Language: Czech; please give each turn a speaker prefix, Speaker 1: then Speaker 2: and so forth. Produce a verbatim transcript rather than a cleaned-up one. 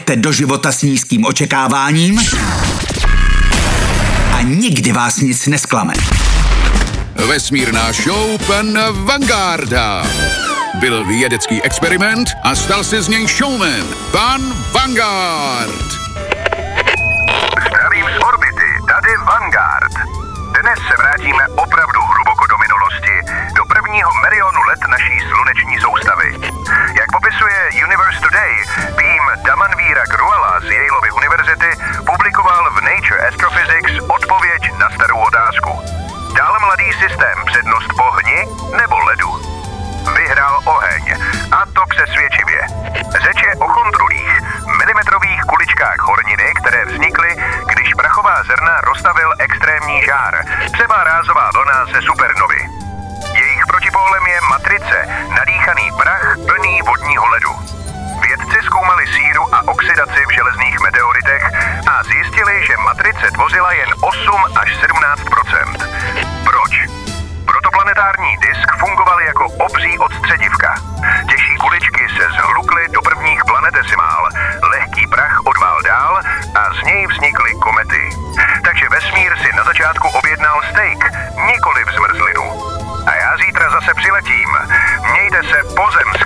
Speaker 1: Jdete do života s nízkým očekáváním a nikdy vás nic nesklame.
Speaker 2: Vesmírná show pana Vangarda. Byl vědecký experiment a stal se z něj showman. Pan Vanguard.
Speaker 3: Zdravím z orbity, tady Vanguard. Dnes se vrátíme opravdu hluboko do minulosti, do prvního milionu let naší sluneční soustavy. Jak popisuje Universe Today, tým Damanvíra Gruala z Yaleovy univerzity publikoval v Nature Astrophysics odpověď na starou otázku. Dal mladý systém přednost ohni nebo ledu? Vyhrál oheň, a to přesvědčivě. Řeč je o chondrulích, milimetrových kuličkách horniny, které vznikly, když prachová zrna roztavil extrémní žár, třeba rázová vlna ze supernovy. Jejich protipólem je matrice, nadýchaný prach plný vodního ledu. Vědci zkoumali síru a oxidaci v železných meteoritech a zjistili, že matrice tvořila jen osm až sedmnáct procent. Proč? Protoplanetární disk fungoval jako obří odstředivka. Těžší kuličky se zhlukly do prvních planetesimál, lehký prach odvál dál a z něj vznikly komety. Takže vesmír si na začátku objednal steak, nikoliv zmrzlinu. A já zítra zase přiletím. Mějte se pozemsky.